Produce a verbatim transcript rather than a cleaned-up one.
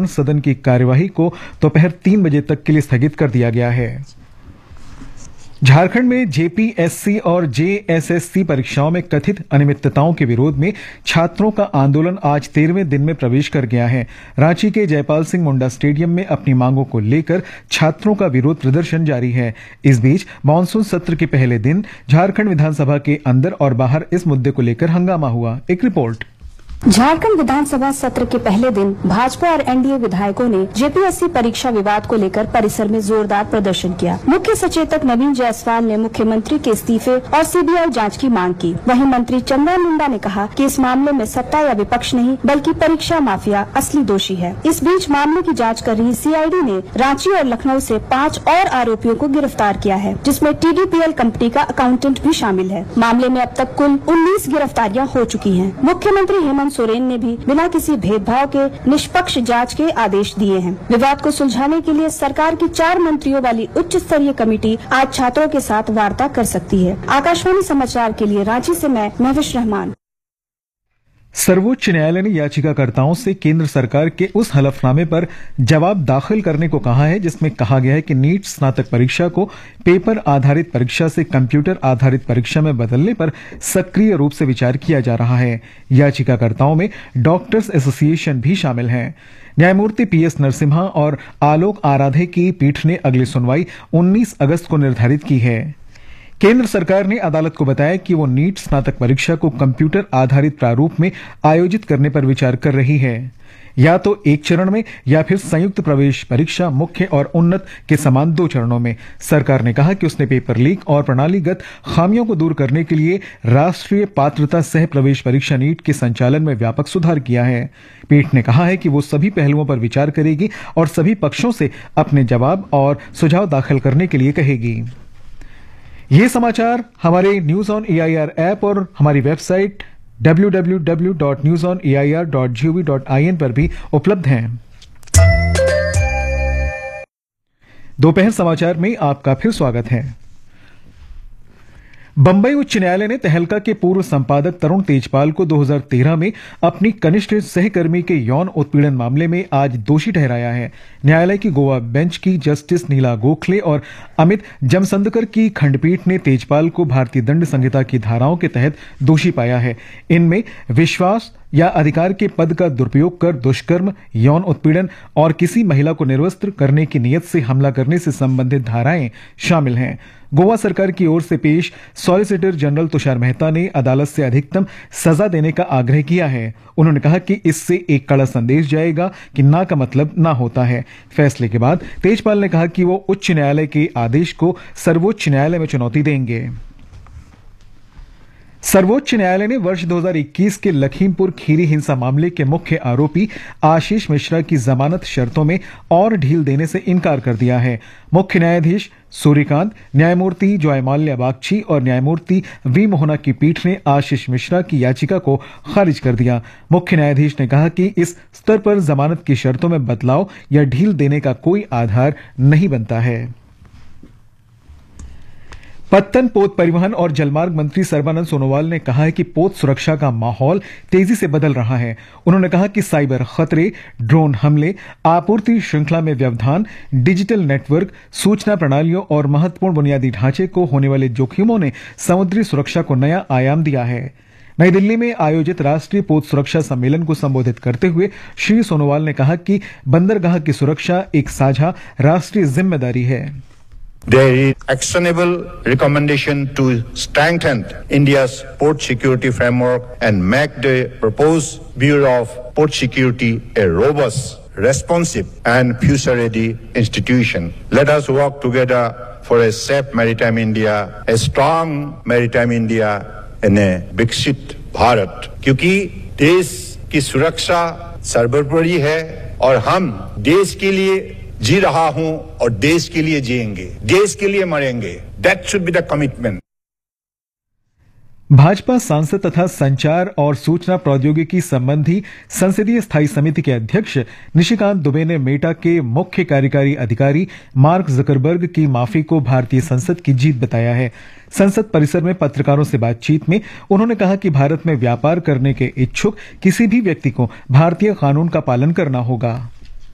कारण सदन की कार्यवाही को दोपहर तीन बजे तक के लिए स्थगित कर दिया गया है। झारखंड में जेपीएससी और जेएसएससी परीक्षाओं में कथित अनियमितताओं के विरोध में छात्रों का आंदोलन आज तेरहवें दिन में प्रवेश कर गया है। रांची के जयपाल सिंह मुंडा स्टेडियम में अपनी मांगों को लेकर छात्रों का विरोध प्रदर्शन जारी है। इस बीच मानसून सत्र के पहले दिन झारखंड विधानसभा के अंदर और बाहर इस मुद्दे को लेकर हंगामा हुआ। एक रिपोर्ट। झारखंड विधानसभा सत्र के पहले दिन भाजपा और एनडीए विधायकों ने जेपीएससी परीक्षा विवाद को लेकर परिसर में जोरदार प्रदर्शन किया। मुख्य सचेतक नवीन जायसवाल ने मुख्यमंत्री के इस्तीफे और सीबीआई जांच की मांग की। वहीं मंत्री चंद्रा मुंडा ने कहा कि इस मामले में सत्ता या विपक्ष नहीं बल्कि परीक्षा माफिया असली दोषी है। इस बीच मामले की जाँच कर रही सीआईडी ने रांची और लखनऊ से पाँच और आरोपियों को गिरफ्तार किया है, जिसमें टीडीपीएल कंपनी का अकाउंटेंट भी शामिल है। मामले में अब तक कुल उन्नीस गिरफ्तारियां हो चुकी हैं। मुख्यमंत्री हेमंत सोरेन ने भी बिना किसी भेदभाव के निष्पक्ष जांच के आदेश दिए हैं। विवाद को सुलझाने के लिए सरकार की चार मंत्रियों वाली उच्च स्तरीय कमेटी आज छात्रों के साथ वार्ता कर सकती है। आकाशवाणी समाचार के लिए रांची से मैं महविश रहमान। सर्वोच्च न्यायालय ने याचिकाकर्ताओं से केंद्र सरकार के उस हलफनामे पर जवाब दाखिल करने को कहा है जिसमें कहा गया है कि नीट स्नातक परीक्षा को पेपर आधारित परीक्षा से कंप्यूटर आधारित परीक्षा में बदलने पर सक्रिय रूप से विचार किया जा रहा है। याचिकाकर्ताओं में डॉक्टर्स एसोसिएशन भी शामिल हैं। न्यायमूर्ति पीएस नरसिम्हा और आलोक आराधे की पीठ ने अगली सुनवाई उन्नीस अगस्त को निर्धारित की है। केंद्र सरकार ने अदालत को बताया कि वो नीट स्नातक परीक्षा को कंप्यूटर आधारित प्रारूप में आयोजित करने पर विचार कर रही है, या तो एक चरण में या फिर संयुक्त प्रवेश परीक्षा मुख्य और उन्नत के समान दो चरणों में। सरकार ने कहा कि उसने पेपर लीक और प्रणालीगत खामियों को दूर करने के लिए राष्ट्रीय पात्रता सह प्रवेश परीक्षा नीट के संचालन में व्यापक सुधार किया है। पीठ ने कहा है कि वो सभी पहलुओं पर विचार करेगी और सभी पक्षों से अपने जवाब और सुझाव दाखिल करने के लिए कहेगी। ये समाचार हमारे न्यूज ऑन एआईआर ऐप और हमारी website W W W dot news on A I R dot G O V dot I N पर भी उपलब्ध हैं। दोपहर समाचार में आपका फिर स्वागत है। बंबई उच्च न्यायालय ने तहलका के पूर्व संपादक तरुण तेजपाल को दो हज़ार तेरह में अपनी कनिष्ठ सहकर्मी के यौन उत्पीड़न मामले में आज दोषी ठहराया है। न्यायालय की गोवा बेंच की जस्टिस नीला गोखले और अमित जमसंदकर की खंडपीठ ने तेजपाल को भारतीय दंड संहिता की धाराओं के तहत दोषी पाया है। इनमें विश्वास या अधिकार के पद का दुरुपयोग कर दुष्कर्म, यौन उत्पीड़न और किसी महिला को निर्वस्त्र करने की नीयत से हमला करने से संबंधित धाराएं शामिल हैं। गोवा सरकार की ओर से पेश सॉलिसिटर जनरल तुषार मेहता ने अदालत से अधिकतम सजा देने का आग्रह किया है। उन्होंने कहा कि इससे एक कड़ा संदेश जाएगा कि ना का मतलब ना होता है। फैसले के बाद तेजपाल ने कहा कि वो उच्च न्यायालय के आदेश को सर्वोच्च न्यायालय में चुनौती देंगे। सर्वोच्च न्यायालय ने वर्ष दो हज़ार इक्कीस के लखीमपुर खीरी हिंसा मामले के मुख्य आरोपी आशीष मिश्रा की जमानत शर्तों में और ढील देने से इनकार कर दिया है। मुख्य न्यायाधीश सूर्यकांत, न्यायमूर्ति जयमाल्या बागची और न्यायमूर्ति वी मोहना की पीठ ने आशीष मिश्रा की याचिका को खारिज कर दिया। मुख्य न्यायाधीश ने कहा कि इस स्तर पर जमानत की शर्तों में बदलाव या ढील देने का कोई आधार नहीं बनता है। पत्तन, पोत परिवहन और जलमार्ग मंत्री सर्बानंद सोनोवाल ने कहा है कि पोत सुरक्षा का माहौल तेजी से बदल रहा है। उन्होंने कहा कि साइबर खतरे, ड्रोन हमले, आपूर्ति श्रृंखला में व्यवधान, डिजिटल नेटवर्क, सूचना प्रणालियों और महत्वपूर्ण बुनियादी ढांचे को होने वाले जोखिमों ने समुद्री सुरक्षा को नया आयाम दिया है। नई दिल्ली में आयोजित राष्ट्रीय पोत सुरक्षा सम्मेलन को संबोधित करते हुए श्री सोनोवाल ने कहा कि बंदरगाह की सुरक्षा एक साझा राष्ट्रीय जिम्मेदारी है। There is actionable recommendation to strengthen India's port security framework and make the proposed Bureau of Port Security a robust, responsive and future-ready institution. Let us work together for a safe maritime India, a strong maritime India and a विकसित भारत। क्योंकि देश की सुरक्षा सर्वोपरि है और हम देश के लिए जी रहा हूं और देश के लिए जिएंगे, देश के लिए मरेंगे। That should be the commitment. Bhajpa सांसद तथा संचार और सूचना प्रौद्योगिकी संबंधी संसदीय स्थायी समिति के अध्यक्ष निशिकांत दुबे ने मेटा के मुख्य कार्यकारी अधिकारी मार्क जकरबर्ग की माफी को भारतीय संसद की जीत बताया है। संसद परिसर में पत्रकारों से बातचीत में उन्होंने कहा कि भारत में व्यापार करने के इच्छुक किसी भी व्यक्ति को भारतीय कानून का पालन करना होगा।